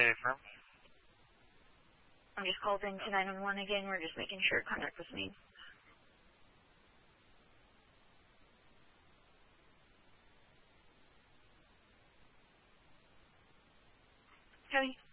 Affirm. I'm just called into 911 again. We're just making sure contact was made. Cody?